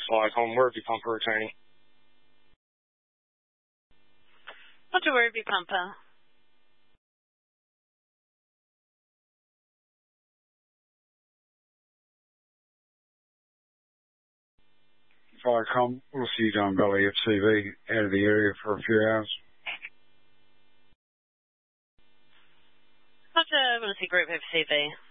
Flycom, Werribee Pumper returning. Roger, Werribee Pumper. Flycom, we'll see you down Belly FCV out of the area for a few hours. Roger, we'll see Group FCV.